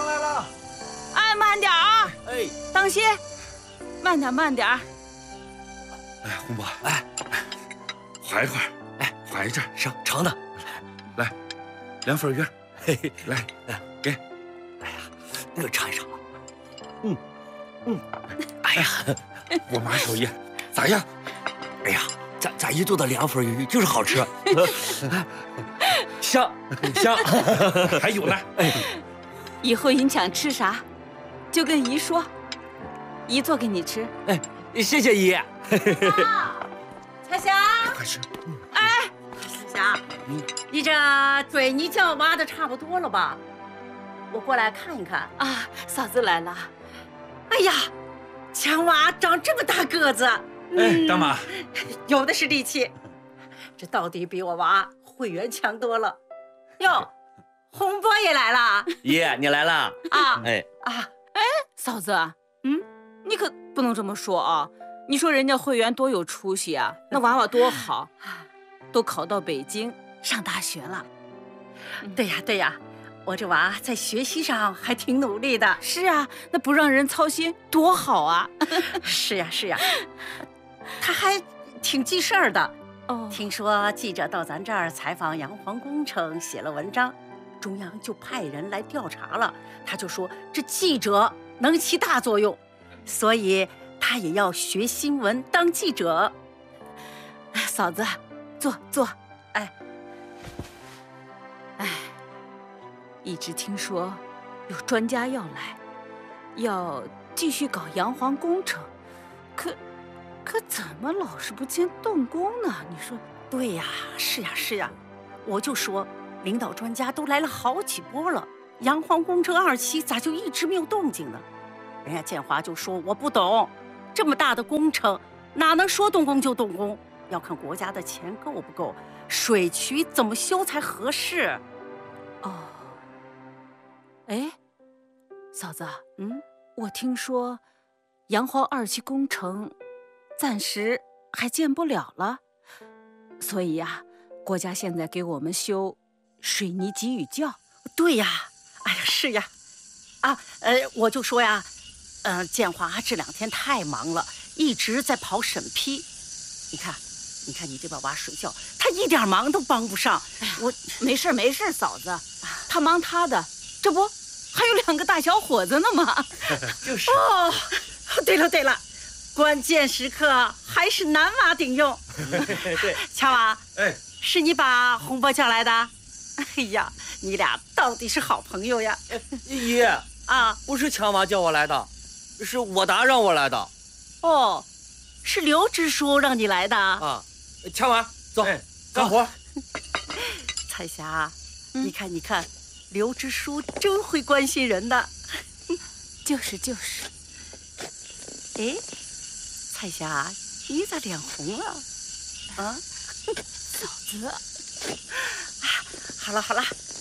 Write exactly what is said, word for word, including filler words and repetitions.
上来了。 哎，慢点啊！ 哎， 当心，慢点，慢点。 哎，红伯，哎，缓一会儿，哎，缓一阵， 上长的， 来，两份鱼，嘿嘿，来，给。 哎呀，那个尝一尝。嗯，嗯，哎呀， 我妈手艺咋样？ 哎呀，咱咱一做的凉粉鱼就是好吃，香香， 还有呢。 哎， 以后你想吃啥，就跟姨说，姨做给你吃。 哎，谢谢姨。 彩霞， 快吃。 哎，彩霞， 嗯， 你这水泥窖挖的差不多了吧？我过来看一看。 啊，嫂子来了。 哎呀，强娃长这么大个子， 哎，大妈， 有的是力气，这到底比我娃慧媛强多了。哟，红波也来了。 姨，你来了啊？ 哎啊， 嫂子，嗯，你可不能这么说啊！你说人家慧媛多有出息啊，那娃娃多好，都考到北京上大学了。 对呀对呀，我这娃在学习上还挺努力的。 是啊，那不让人操心多好啊！ 是呀是呀，他还挺记事儿的。 哦， 听说记者到咱这儿采访洋黄工程，写了文章，中央就派人来调查了。他就说这记者能起大作用，所以他也要学新闻当记者。 嫂子，坐坐。 哎， 哎，一直听说有专家要来，要继续搞洋黄工程，可可怎么老是不见动工呢？你说？ 对呀，是呀是呀，我就说领导专家都来了好几波了，洋黄工程二期咋就一直没有动静呢？人家建华就说我不懂，这么大的工程哪能说动工就动工？要看国家的钱够不够，水渠怎么修才合适。 哦，哎，嫂子， 嗯， 我听说洋黄二期工程暂时还建不了了，所以呀，国家现在给我们修水泥集雨窖。 对呀，哎呀，是呀，啊，呃，我就说呀，呃，建华这两天太忙了，一直在跑审批。你看，你看你这边挖水窖，他一点忙都帮不上。 哎呀， 我没事没事，嫂子，他忙他的，这不还有两个大小伙子呢吗？ 就是。 哦，对了对了，关键时刻还是男娃顶用。 对， 乔娃， 哎， 是你把洪波叫来的？哎呀，你俩到底是好朋友呀！ 姨啊， 不是强娃叫我来的，是我达让我来的。 哦，是刘支书让你来的啊。强娃，走， 哎， 干活。 彩霞， 嗯、 你看你看，刘支书真会关心人的。 就是就是。 哎，彩霞，你咋脸红了？啊， 嫂子。 好了好了，